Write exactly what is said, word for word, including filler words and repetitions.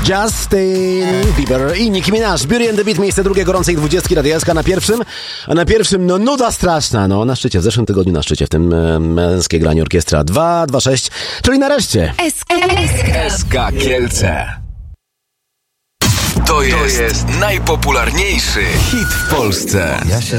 Justin Bieber i Nicki Minaj. Beauty and the Beat, miejsce drugie gorącej dwudziestki Radia S K na pierwszym, a na pierwszym no nuda straszna, no na szczycie, w zeszłym tygodniu na szczycie, w tym e, męskie granie orkiestra dwa dwa sześć, czyli nareszcie S K Kielce. To jest, to jest najpopularniejszy hit w Polsce. Ja się